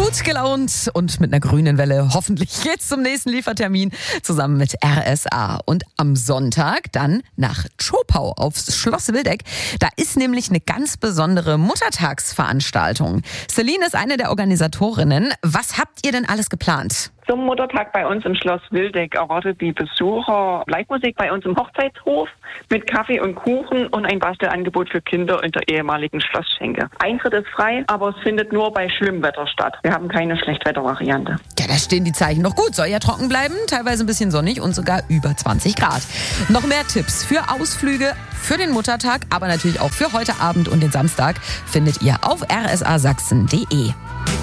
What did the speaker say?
Gut gelaunt und mit einer grünen Welle. Hoffentlich geht's zum nächsten Liefertermin zusammen mit RSA. Und am Sonntag dann nach Zschopau aufs Schloss Wildeck. Da ist nämlich eine ganz besondere Muttertagsveranstaltung. Celine ist eine der Organisatorinnen. Was habt ihr denn alles geplant? Zum Muttertag bei uns im Schloss Wildeck erwartet die Besucher Livemusik bei uns im Hochzeitshof mit Kaffee und Kuchen und ein Bastelangebot für Kinder in der ehemaligen Schlossschenke. Eintritt ist frei, aber es findet nur bei Schlimmwetter statt. Wir haben keine Schlechtwettervariante. Ja, da stehen die Zeichen noch gut. Soll ja trocken bleiben, teilweise ein bisschen sonnig und sogar über 20 Grad. Noch mehr Tipps für Ausflüge, für den Muttertag, aber natürlich auch für heute Abend und den Samstag findet ihr auf rsasachsen.de.